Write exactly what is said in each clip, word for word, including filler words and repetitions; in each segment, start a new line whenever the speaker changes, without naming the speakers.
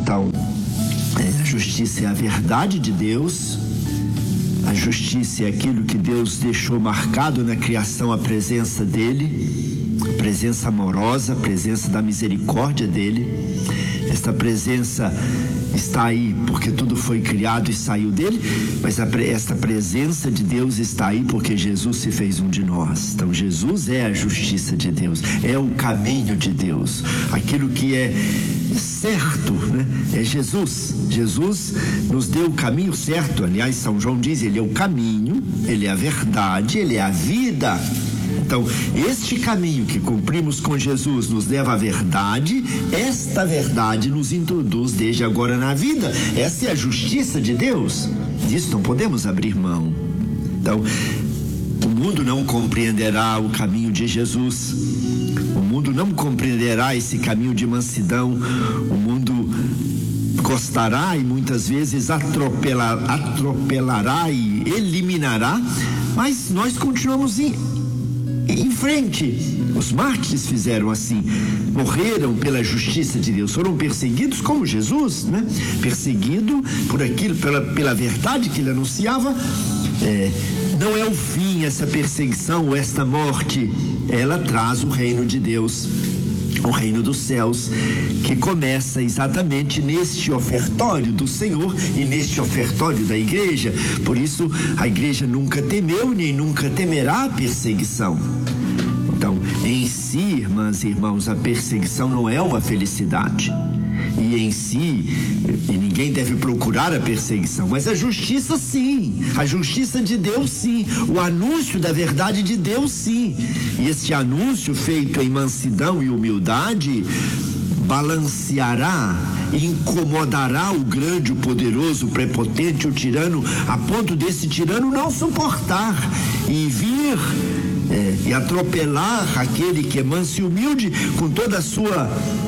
Então, a justiça é a verdade de Deus, a justiça é aquilo que Deus deixou marcado na criação, a presença dele, a presença amorosa, a presença da misericórdia dele. Esta presença está aí porque tudo foi criado e saiu dele, mas a, esta presença de Deus está aí porque Jesus se fez um de nós. Então Jesus é a justiça de Deus, é o caminho de Deus, aquilo que é certo, né? É Jesus. Jesus nos deu o caminho certo. Aliás, São João diz, ele é o caminho, ele é a verdade, ele é a vida. Então, este caminho que cumprimos com Jesus nos leva à verdade, esta verdade nos introduz desde agora na vida. Essa é a justiça de Deus. Disso não podemos abrir mão. Então, o mundo não compreenderá o caminho de Jesus. O mundo não compreenderá esse caminho de mansidão. O mundo gostará e muitas vezes atropelar, atropelará e eliminará, mas nós continuamos em em frente. Os mártires fizeram assim, morreram pela justiça de Deus, foram perseguidos como Jesus, né? Perseguido por aquilo, pela, pela verdade que ele anunciava. É, não é o fim essa perseguição ou esta morte, ela traz o reino de Deus, o reino dos céus, que começa exatamente neste ofertório do Senhor e neste ofertório da igreja. Por isso a igreja nunca temeu nem nunca temerá a perseguição. Então, em si, irmãs e irmãos, a perseguição não é uma felicidade. E em si, e ninguém deve procurar a perseguição, mas a justiça sim, a justiça de Deus sim, o anúncio da verdade de Deus sim. E este anúncio feito em mansidão e humildade balanceará, incomodará o grande, o poderoso, o prepotente, o tirano, a ponto desse tirano não suportar e vir é, e atropelar aquele que é manso e humilde com toda a sua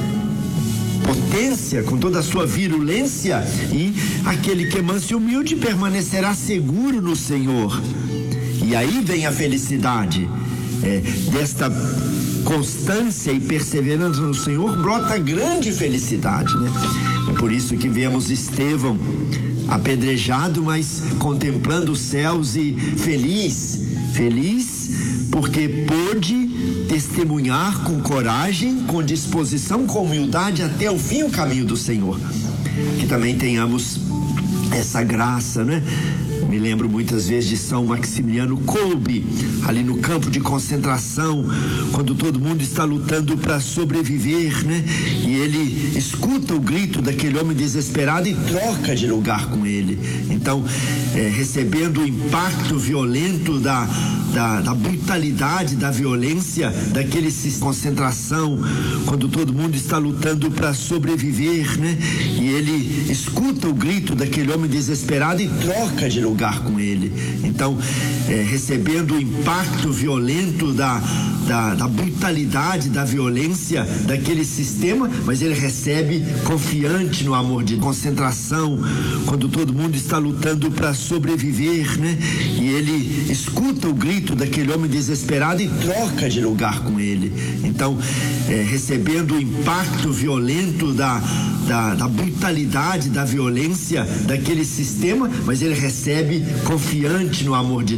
potência, com toda a sua virulência, e aquele que é manso e humilde permanecerá seguro no Senhor. E aí vem a felicidade. É, desta constância e perseverança no Senhor brota grande felicidade, né? É por isso que vemos Estevão apedrejado, mas contemplando os céus e feliz, feliz porque pôde testemunhar com coragem, com disposição, com humildade até o fim o caminho do Senhor. Que também tenhamos essa graça, né? Me lembro muitas vezes de São Maximiliano Kolbe, ali no campo de concentração, quando todo mundo está lutando para sobreviver, né? E ele escuta o grito daquele homem desesperado e troca de lugar com ele. Então, é, recebendo o impacto violento da, da, da brutalidade, da violência daquele de concentração, quando todo mundo está lutando para sobreviver, né? E ele escuta o grito daquele homem desesperado e troca de lugar com ele. Então, é, recebendo o impacto violento da, da, da brutalidade, da violência daquele sistema, mas ele recebe confiante no amor de concentração, quando todo mundo está lutando para sobreviver, né? E ele escuta o grito daquele homem desesperado e troca de lugar com ele. Então, é, recebendo o impacto violento da, da, da brutalidade, da violência daquele sistema, mas ele recebe confiante no amor de